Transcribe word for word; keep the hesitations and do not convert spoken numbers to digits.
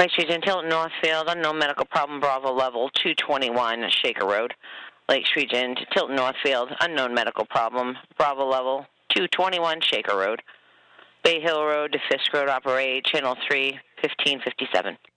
Lake Street in Tilton Northfield, unknown medical problem, Bravo level two twenty-one, Shaker Road. Lake Street in Tilton Northfield, unknown medical problem, Bravo level two twenty-one, Shaker Road. Bay Hill Road to Fisk Road, operate channel three, fifteen fifty-seven.